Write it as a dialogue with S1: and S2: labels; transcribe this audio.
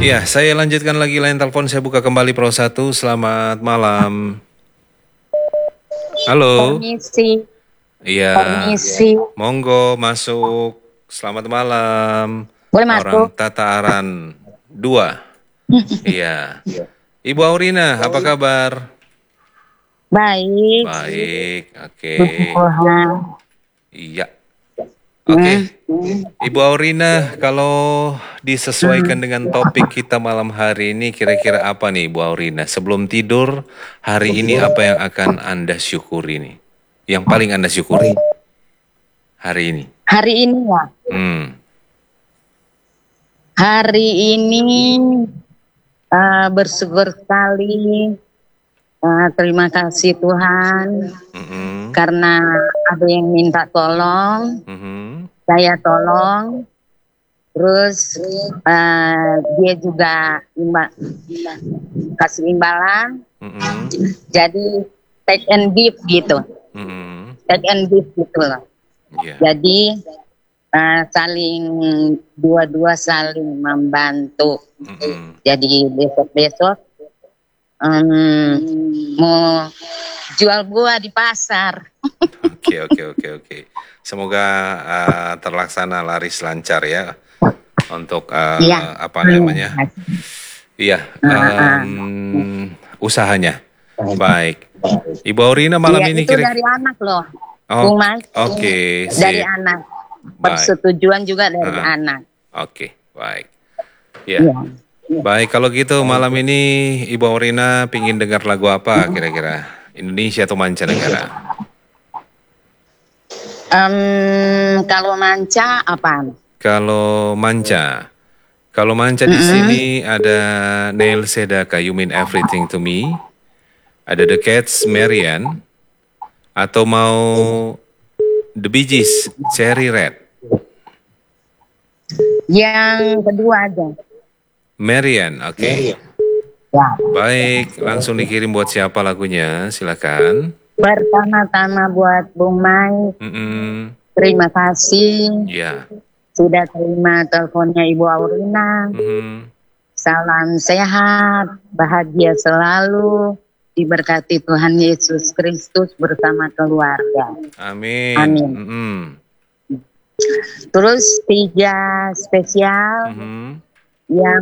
S1: Ya, saya lanjutkan lagi line telepon. Saya buka kembali Pro 1. Selamat malam. Halo.
S2: Permisi,
S1: Iya,
S2: permisi.
S1: monggo masuk. Selamat malam.
S2: Boleh
S1: Orang
S2: masuk?
S1: Tata Aran 2. Iya. Ibu Aurina, apa kabar?
S2: Baik,
S1: Baik, oke.
S2: puji Tuhan.
S1: Iya, oke. Ibu Aurina, kalau disesuaikan dengan topik kita malam hari ini, kira-kira apa nih Ibu Aurina? Sebelum tidur, hari ini apa yang akan Anda syukuri nih? Yang paling Anda syukuri hari ini?
S2: Hari ini ya,
S1: Hmm,
S2: hari ini bersyukur sekali. Terima kasih Tuhan
S1: mm-mm,
S2: karena ada yang minta tolong,
S1: mhm,
S2: saya tolong. Terus dia juga kasih imbalan.
S1: mhm,
S2: Jadi take and give gitu,
S1: mhm,
S2: take and give gitu loh.
S1: iya,
S2: Jadi saling dua-dua saling membantu.
S1: mhm.
S2: Jadi besok-besok mau jual buah di pasar.
S1: Oke, oke, oke, oke. Semoga terlaksana laris lancar ya untuk
S2: Iya.
S1: apa namanya? Iya, usahanya. Baik. Ibu Aurina malam
S2: Iya,
S1: ini
S2: itu dari anak loh,
S1: Oh,
S2: Bung Mas.
S1: oke,
S2: Dari
S1: sip.
S2: anak.
S1: Baik.
S2: Persetujuan juga dari
S1: Heeh.
S2: anak.
S1: Oke, baik. Ya.
S2: Iya.
S1: Baik, kalau gitu malam ini Ibu Aurina pingin dengar lagu apa kira-kira? Indonesia atau mancanegara?
S2: Kalau manca apa?
S1: Kalau manca. Kalau manca di sini ada Neil Sedaka, You Mean Everything to Me. Ada The Cats, Marian. Atau mau The Bee Gees, Cherry Red.
S2: Yang kedua aja.
S1: Marian, oke.
S2: Ya.
S1: Baik, langsung dikirim buat siapa lagunya? Silakan.
S2: Pertama-tama buat Bung Mai,
S1: Mm-mm.
S2: terima kasih
S1: Ya.
S2: sudah terima teleponnya Ibu Aurina.
S1: Mhm.
S2: Salam sehat, bahagia selalu, diberkati Tuhan Yesus Kristus bersama keluarga.
S1: Amin.
S2: Amin.
S1: Mm-mm.
S2: Terus 3 spesial
S1: Mhm.
S2: yang